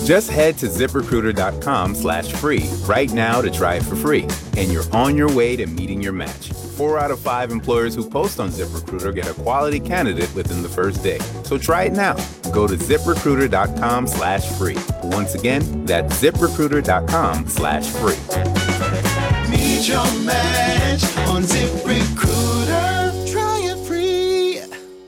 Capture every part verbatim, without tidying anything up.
Just head to ZipRecruiter.com slash free right now to try it for free, and you're on your way to meeting your match. Four out of five employers who post on ZipRecruiter get a quality candidate within the first day. So try it now. Go to ZipRecruiter.com slash free. Once again, that's ZipRecruiter.com slash free. Meet your match on ZipRecruiter. Try it free.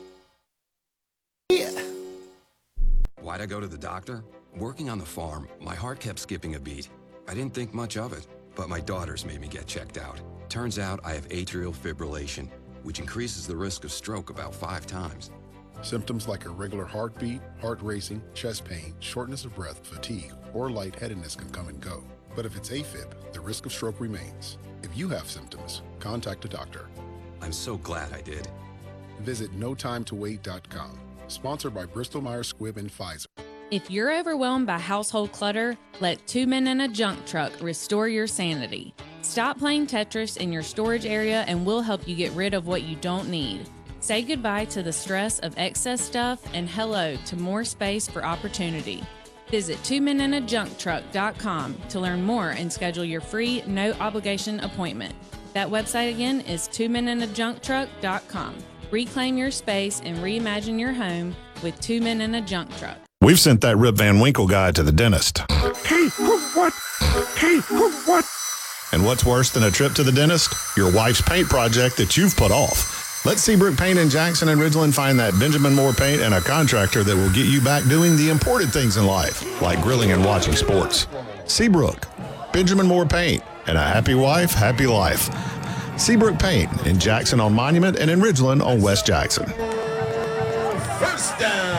Why'd I go to the doctor? Working on the farm, my heart kept skipping a beat. I didn't think much of it, but my daughters made me get checked out. Turns out I have atrial fibrillation, which increases the risk of stroke about five times. Symptoms like irregular heartbeat, heart racing, chest pain, shortness of breath, fatigue, or lightheadedness can come and go. But if it's AFib, the risk of stroke remains. If you have symptoms, contact a doctor. I'm so glad I did. Visit no time to wait dot com. Sponsored by Bristol Myers Squibb and Pfizer. If you're overwhelmed by household clutter, let Two Men in a Junk Truck restore your sanity. Stop playing Tetris in your storage area and we'll help you get rid of what you don't need. Say goodbye to the stress of excess stuff and hello to more space for opportunity. Visit two men in a junk truck dot com to learn more and schedule your free, no-obligation appointment. That website again is two men in a junk truck dot com. Reclaim your space and reimagine your home with Two Men in a Junk Truck. We've sent that Rip Van Winkle guy to the dentist. Hey, what? Hey, what? And what's worse than a trip to the dentist? Your wife's paint project that you've put off. Let Seabrook Paint in Jackson and Ridgeland find that Benjamin Moore paint and a contractor that will get you back doing the important things in life, like grilling and watching sports. Seabrook, Benjamin Moore Paint, and a happy wife, happy life. Seabrook Paint in Jackson on Monument and in Ridgeland on West Jackson. First down.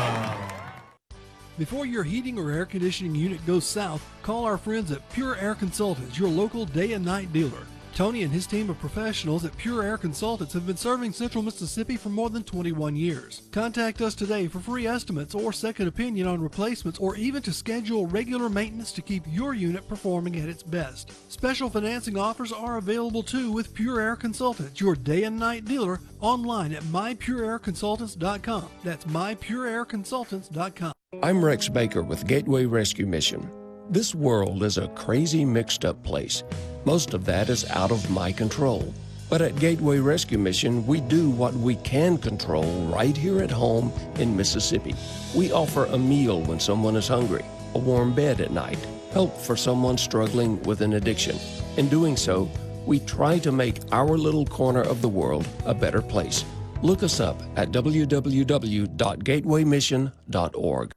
Before your heating or air conditioning unit goes south, call our friends at Pure Air Consultants, your local day and night dealer. Tony and his team of professionals at Pure Air Consultants have been serving Central Mississippi for more than twenty-one years. Contact us today for free estimates or second opinion on replacements, or even to schedule regular maintenance to keep your unit performing at its best. Special financing offers are available too with Pure Air Consultants, your day and night dealer, online at my pure air consultants dot com. That's my pure air consultants dot com. I'm Rex Baker with Gateway Rescue Mission. This world is a crazy, mixed-up place. Most of that is out of my control. But at Gateway Rescue Mission, we do what we can control right here at home in Mississippi. We offer a meal when someone is hungry, a warm bed at night, help for someone struggling with an addiction. In doing so, we try to make our little corner of the world a better place. Look us up at w w w dot gateway mission dot org.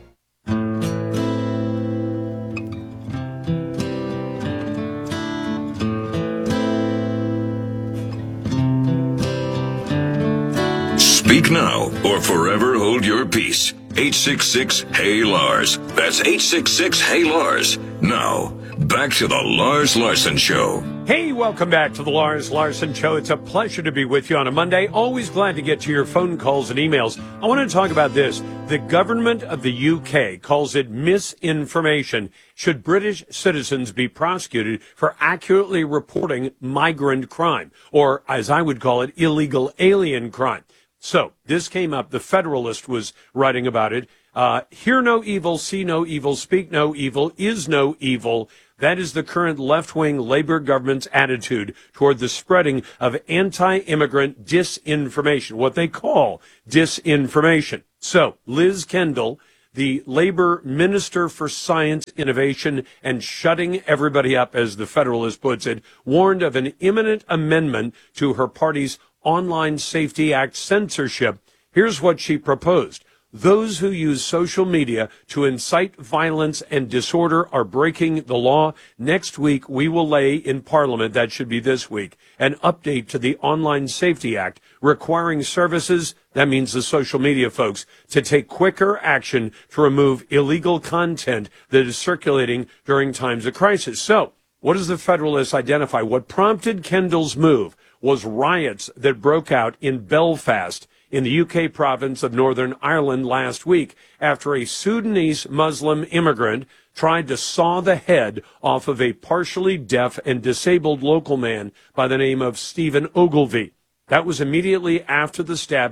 Speak now or forever hold your peace. eight six six, Hey Lars. That's eight six six, Hey Lars. Now, back to the Lars Larson Show. Hey, welcome back to the Lars Larson Show. It's a pleasure to be with you on a Monday. Always glad to get to your phone calls and emails. I want to talk about this. The government of the U K calls it misinformation. Should British citizens be prosecuted for accurately reporting migrant crime, or as I would call it, illegal alien crime? So this came up. The Federalist was writing about it. Uh, hear no evil, see no evil, speak no evil, is no evil. That is the current left-wing Labour government's attitude toward the spreading of anti-immigrant disinformation, what they call disinformation. So Liz Kendall, the Labour Minister for Science, Innovation, and Shutting Everybody Up, as the Federalist puts it, warned of an imminent amendment to her party's Online Safety Act censorship. Here's what she proposed. Those who use social media to incite violence and disorder are breaking the law. Next week, we will lay in Parliament, that should be this week, an update to the Online Safety Act, requiring services, that means the social media folks, to take quicker action to remove illegal content that is circulating during times of crisis. So, what does the Federalist identify? What prompted Kendall's move was riots that broke out in Belfast in the U K province of Northern Ireland last week after a Sudanese Muslim immigrant tried to saw the head off of a partially deaf and disabled local man by the name of Stephen Ogilvie. That was immediately after the stabbing.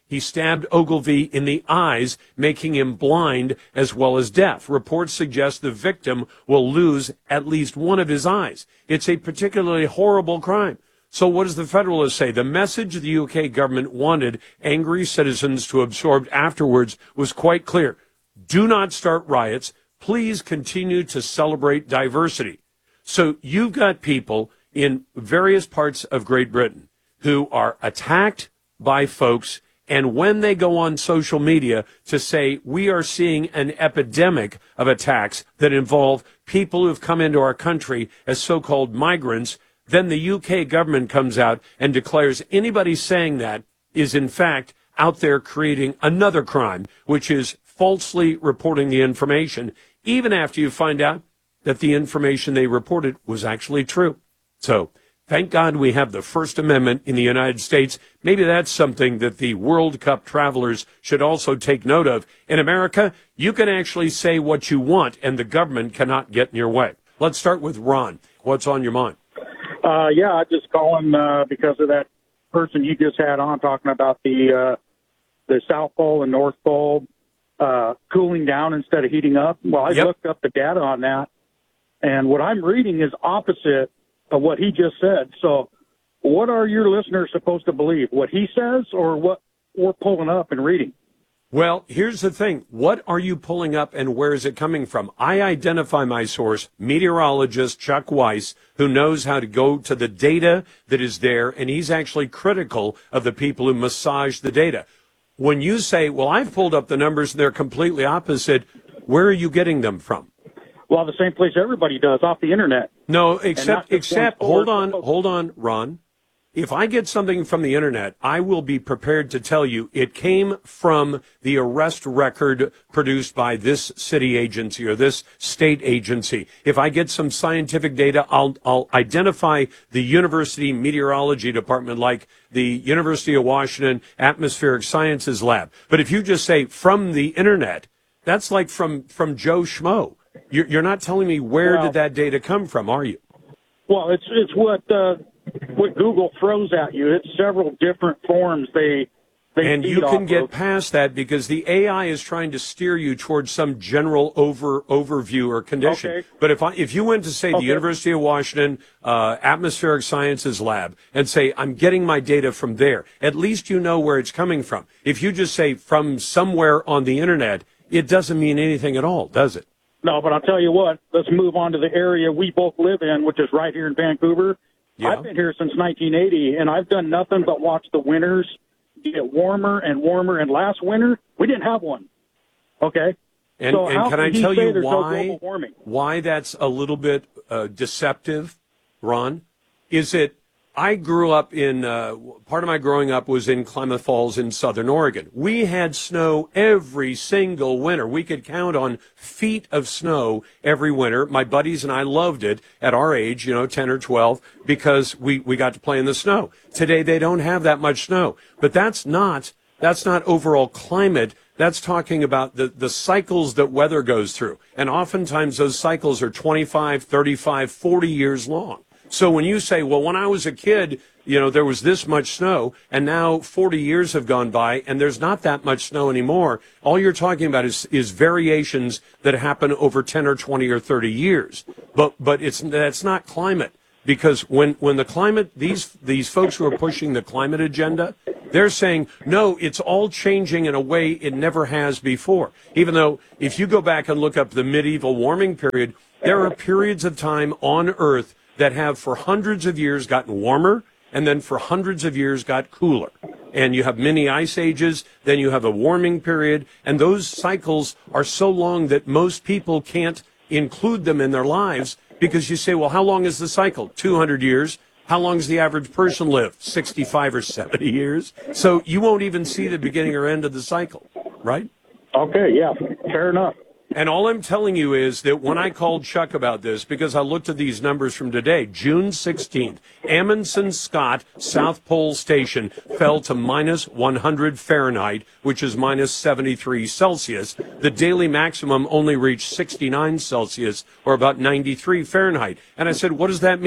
He stabbed Ogilvy in the eyes, making him blind as well as deaf. Reports suggest the victim will lose at least one of his eyes. It's a particularly horrible crime. So what does the Federalist say? The message the U K government wanted angry citizens to absorb afterwards was quite clear. Do not start riots. Please continue to celebrate diversity. So you've got people in various parts of Great Britain who are attacked by folks, and when they go on social media to say we are seeing an epidemic of attacks that involve people who have come into our country as so-called migrants, then the U K government comes out and declares anybody saying that is in fact out there creating another crime, which is falsely reporting the information, even after you find out that the information they reported was actually true. So thank God we have the First Amendment in the United States. Maybe that's something that the World Cup travelers should also take note of. In America, you can actually say what you want, and the government cannot get in your way. Let's start with Ron. What's on your mind? Uh, yeah, I just calling uh, because of that person you just had on talking about the uh, the South Pole and North Pole uh, cooling down instead of heating up. Well, I yep. looked up the data on that, and what I'm reading is opposite of what he just said. So what are your listeners supposed to believe, what he says or what we're pulling up and reading? Well, here's the thing. What are you pulling up and where is it coming from? I identify my source, meteorologist Chuck Weiss, who knows how to go to the data that is there, and he's actually critical of the people who massage the data. When you say, well, I've pulled up the numbers and they're completely opposite, where are you getting them from? Well, the same place everybody does, off the internet. No, except, except, hold on, hold on, Ron. If I get something from the internet, I will be prepared to tell you it came from the arrest record produced by this city agency or this state agency. If I get some scientific data, I'll, I'll identify the university meteorology department like the University of Washington Atmospheric Sciences Lab. But if you just say from the internet, that's like from, from Joe Schmo. You're, you're not telling me where well, did that data come from, are you? Well, it's it's what uh, what Google throws at you. It's several different forms they they and you can get of. past that because the A I is trying to steer you towards some general over overview or condition. Okay. But if I if you went to say okay. the University of Washington uh, Atmospheric Sciences Lab and say I'm getting my data from there, at least you know where it's coming from. If you just say from somewhere on the internet, it doesn't mean anything at all, does it? No, but I'll tell you what, let's move on to the area we both live in, which is right here in Vancouver. Yeah. I've been here since nineteen eighty, and I've done nothing but watch the winters get warmer and warmer. And last winter, we didn't have one. Okay? And, so and how can I can tell you no why, why that's a little bit uh, deceptive, Ron? Is it, I grew up in, uh, part of my growing up was in Klamath Falls in southern Oregon. We had snow every single winter. We could count on feet of snow every winter. My buddies and I loved it at our age, you know, ten or twelve, because we, we got to play in the snow. Today they don't have that much snow. But that's not, that's not overall climate. That's talking about the, the cycles that weather goes through. And oftentimes those cycles are twenty-five, thirty-five, forty years long. So when you say, well, when I was a kid, you know, there was this much snow, and now forty years have gone by, and there's not that much snow anymore, all you're talking about is, is variations that happen over ten or twenty or thirty years. But but it's that's not climate, because when, when the climate, these, these folks who are pushing the climate agenda, they're saying, no, it's all changing in a way it never has before. Even though if you go back and look up the medieval warming period, there are periods of time on Earth that have for hundreds of years gotten warmer and then for hundreds of years got cooler. And you have many ice ages, then you have a warming period, and those cycles are so long that most people can't include them in their lives because you say, well, how long is the cycle? two hundred years. How long does the average person live? sixty-five or seventy years. So you won't even see the beginning or end of the cycle, right? Okay, yeah, fair enough. And all I'm telling you is that when I called Chuck about this, because I looked at these numbers from today, June sixteenth, Amundsen Scott South Pole Station fell to minus one hundred Fahrenheit, which is minus seventy-three Celsius. The daily maximum only reached sixty-nine Celsius, or about ninety-three Fahrenheit. And I said, what does that mean?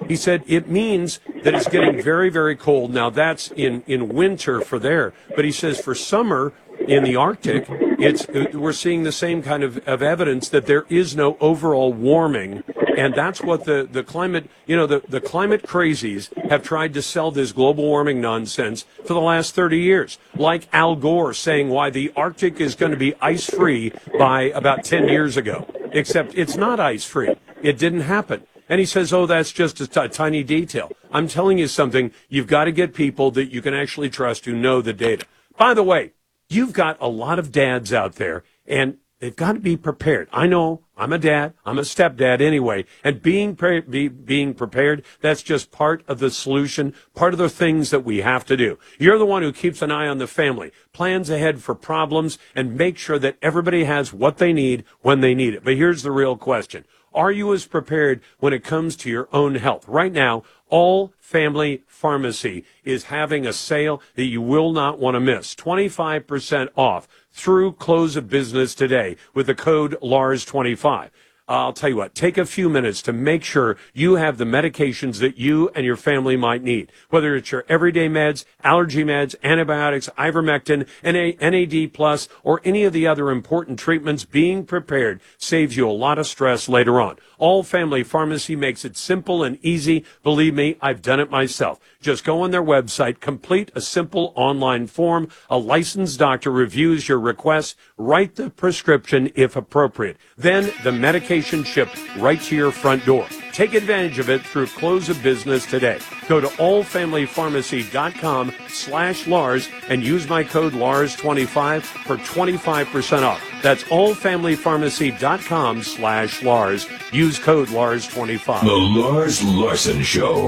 He said it means that it's getting very, very cold. Now, that's in, in winter for there. But he says for summer in the Arctic, it's we're seeing the same kind of, of evidence that there is no overall warming. And that's what the, the climate, you know, the, the climate crazies have tried to sell this global warming nonsense for the last thirty years. Like Al Gore saying why the Arctic is going to be ice-free by about ten years ago. Except it's not ice-free. It didn't happen. And he says, oh, that's just a t- tiny detail. I'm telling you something. You've got to get people that you can actually trust who know the data. By the way, you've got a lot of dads out there, and they've got to be prepared. I know I'm a dad. I'm a stepdad anyway. And being pre- be, being prepared, that's just part of the solution, part of the things that we have to do. You're the one who keeps an eye on the family, plans ahead for problems, and make sure that everybody has what they need when they need it. But here's the real question. Are you as prepared when it comes to your own health? Right now, All Family Pharmacy is having a sale that you will not want to miss. twenty-five percent off through close of business today with the code L A R S twenty-five. I'll tell you what, take a few minutes to make sure you have the medications that you and your family might need. Whether it's your everyday meds, allergy meds, antibiotics, ivermectin, N A D plus, or any of the other important treatments, being prepared saves you a lot of stress later on. All Family Pharmacy makes it simple and easy. Believe me, I've done it myself. Just go on their website, complete a simple online form. A licensed doctor reviews your request, write the prescription if appropriate. Then the medication shipped right to your front door. Take advantage of it through close of business today. Go to allfamilypharmacy.com slash Lars and use my code L A R S twenty-five for twenty-five percent off. That's allfamilypharmacy.com slash Lars. Use code L A R S twenty-five. The Lars Larson Show.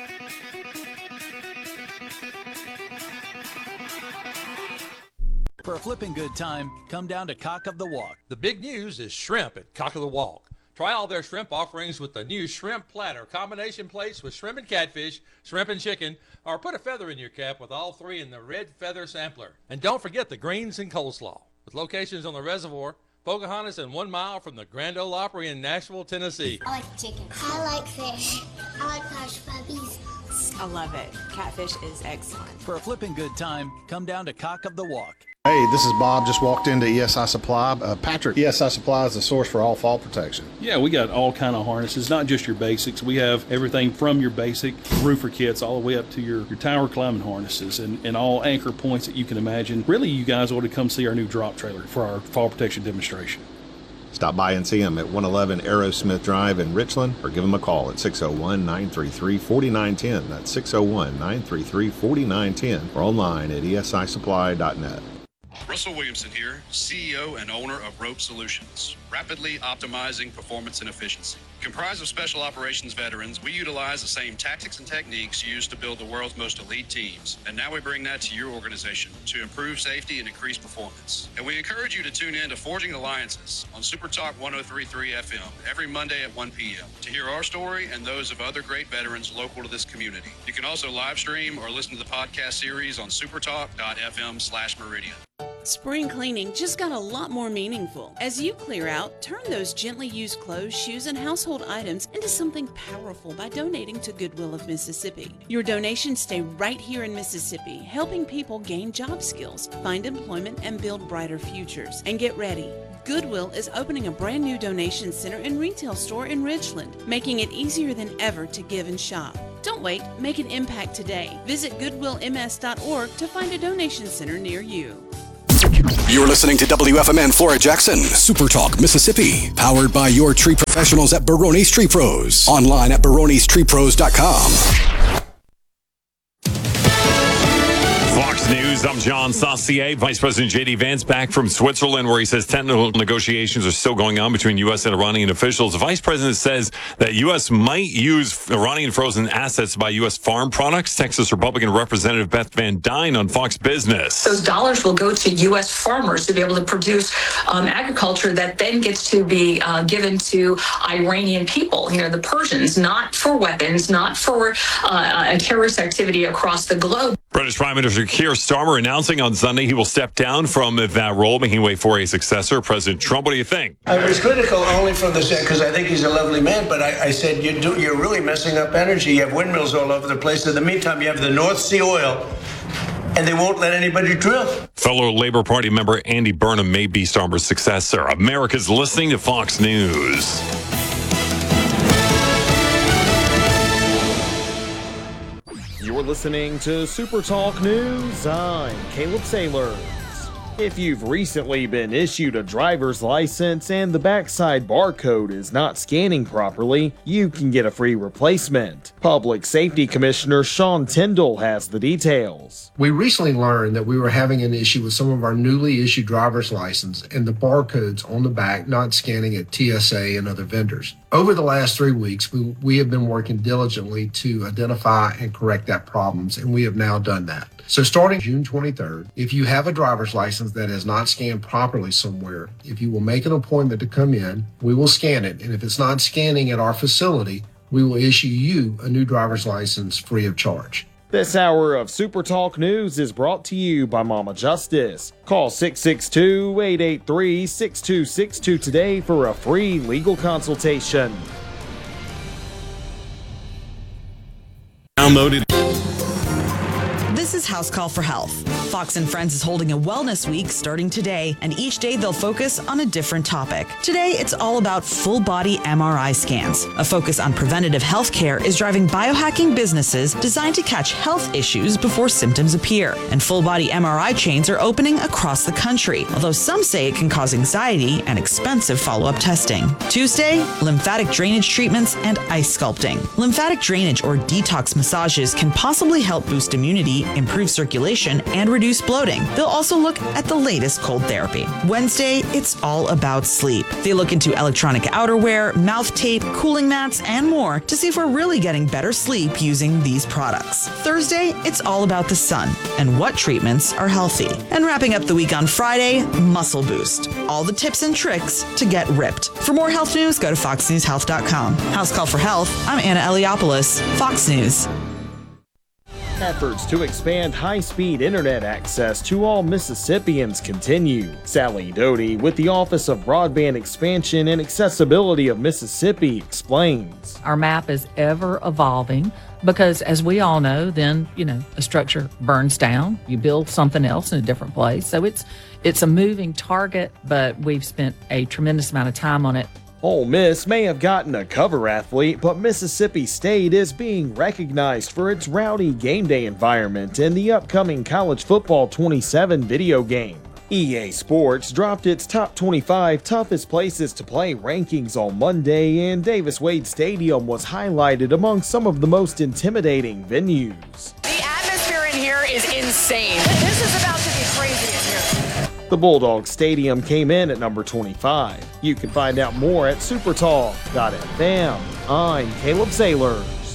For a flipping good time, come down to Cock of the Walk. The big news is shrimp at Cock of the Walk. Try all their shrimp offerings with the new shrimp platter, combination plates with shrimp and catfish, shrimp and chicken, or put a feather in your cap with all three in the red feather sampler. And don't forget the greens and coleslaw. With locations on the reservoir, Pocahontas, and one mile from the Grand Ole Opry in Nashville, Tennessee. I like chicken. I like fish. I like hush puppies. I love it. Catfish is excellent. For a flipping good time, come down to Cock of the Walk. Hey, this is Bob. Just walked into E S I Supply. Uh, Patrick, E S I Supply is the source for all fall protection. Yeah, we got all kind of harnesses, not just your basics. We have everything from your basic roofer kits all the way up to your, your tower climbing harnesses and, and all anchor points that you can imagine. Really, you guys ought to come see our new drop trailer for our fall protection demonstration. Stop by and see them at one eleven Aerosmith Drive in Richland, or give them a call at six oh one, nine three three, four nine one zero. That's six oh one, nine three three, four nine one zero, or online at E S I supply dot net. Russell Williamson here, C E O and owner of Rope Solutions, rapidly optimizing performance and efficiency. Comprised of special operations veterans, we utilize the same tactics and techniques used to build the world's most elite teams. And now we bring that to your organization to improve safety and increase performance. And we encourage you to tune in to Forging Alliances on Super Talk one oh three point three F M every Monday at one p.m. to hear our story and those of other great veterans local to this community. You can also live stream or listen to the podcast series on supertalk.fm slash meridian. Spring cleaning just got a lot more meaningful. As you clear out, turn those gently used clothes, shoes, and household items into something powerful by donating to Goodwill of Mississippi. Your donations stay right here in Mississippi, helping people gain job skills, find employment, and build brighter futures. And get ready. Goodwill is opening a brand new donation center and retail store in Ridgeland, making it easier than ever to give and shop. Don't wait, make an impact today. Visit goodwill m s dot org to find a donation center near you. You're listening to W F M N Flora Jackson, Super Talk, Mississippi, powered by your tree professionals at Barone's Tree Pros. Online at barones tree pros dot com. Fox News, I'm John Saucier. Vice President J D Vance back from Switzerland, where he says technical negotiations are still going on between U S and Iranian officials. The Vice President says that U S might use Iranian frozen assets to buy U S farm products. Texas Republican Representative Beth Van Dyne on Fox Business. Those dollars will go to U S farmers to be able to produce um, agriculture that then gets to be uh, given to Iranian people, you know, the Persians, not for weapons, not for uh, terrorist activity across the globe. British Prime Minister Keir Starmer announcing on Sunday he will step down from that role, making way for a successor, President Trump. What do you think? I was critical only from the set because I think he's a lovely man, but I, I said you do, you're really messing up energy. You have windmills all over the place. In the meantime, you have the North Sea oil, and they won't let anybody drill. Fellow Labor Party member Andy Burnham may be Starmer's successor. America's listening to Fox News. You're listening to Super Talk News. I'm Caleb Sailors. If you've recently been issued a driver's license and the backside barcode is not scanning properly, you can get a free replacement. Public Safety Commissioner Sean Tyndall has the details. We recently learned that we were having an issue with some of our newly issued driver's license and the barcodes on the back not scanning at T S A and other vendors. Over the last three weeks, we, we have been working diligently to identify and correct that problems, and we have now done that. So starting June twenty-third, if you have a driver's license that is not scanned properly somewhere, if you will make an appointment to come in, we will scan it. And if it's not scanning at our facility, we will issue you a new driver's license free of charge. This hour of Super Talk News is brought to you by Mama Justice. Call six six two, eight eight three, six two six two today for a free legal consultation. Downloaded. This is House Call for Health. Fox and Friends is holding a wellness week starting today, and each day they'll focus on a different topic. Today, it's all about full body M R I scans. A focus on preventative health care is driving biohacking businesses designed to catch health issues before symptoms appear. And full body M R I chains are opening across the country, although some say it can cause anxiety and expensive follow-up testing. Tuesday, lymphatic drainage treatments and ice sculpting. Lymphatic drainage or detox massages can possibly help boost immunity, improve circulation, and reduce bloating. They'll also look at the latest cold therapy. Wednesday, it's all about sleep. They look into electronic outerwear, mouth tape, cooling mats, and more to see if we're really getting better sleep using these products. Thursday, it's all about the sun and what treatments are healthy. And wrapping up the week on Friday, Muscle Boost. All the tips and tricks to get ripped. For more health news, go to fox news health dot com. House Call for Health, I'm Anna Eliopoulos, Fox News. Efforts to expand high-speed internet access to all Mississippians continue. Sally Doty with the Office of Broadband Expansion and Accessibility of Mississippi explains. Our map is ever evolving because, as we all know, then, you know, a structure burns down, you build something else in a different place. So it's it's a moving target, but we've spent a tremendous amount of time on it. Ole Miss may have gotten a cover athlete, but Mississippi State is being recognized for its rowdy game day environment in the upcoming College Football twenty-seven video game. E A Sports dropped its top twenty-five toughest places to play rankings on Monday, and Davis Wade Stadium was highlighted among some of the most intimidating venues. The atmosphere in here is insane. This is about to be crazy in here. The Bulldog Stadium came in at number twenty-five. You can find out more at supertalk dot f m. I'm Caleb Sailors.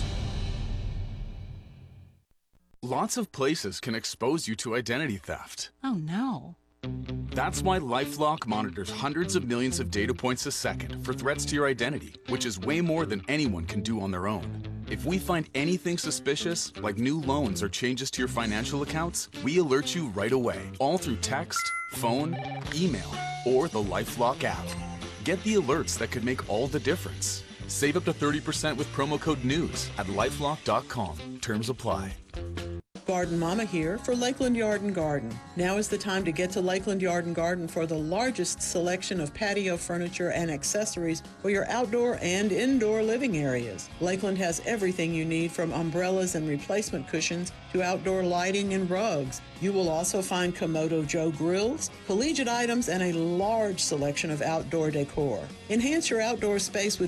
Lots of places can expose you to identity theft. Oh no. That's why LifeLock monitors hundreds of millions of data points a second for threats to your identity, which is way more than anyone can do on their own. If we find anything suspicious, like new loans or changes to your financial accounts, we alert you right away, all through text, phone, email, or the LifeLock app. Get the alerts that could make all the difference. Save up to thirty percent with promo code NEWS at lifelock dot com. Terms apply. Garden Mama here for Lakeland Yard and Garden. Now is the time to get to Lakeland Yard and Garden for the largest selection of patio furniture and accessories for your outdoor and indoor living areas. Lakeland has everything you need, from umbrellas and replacement cushions to outdoor lighting and rugs. You will also find Komodo Joe grills, collegiate items, and a large selection of outdoor decor. Enhance your outdoor space with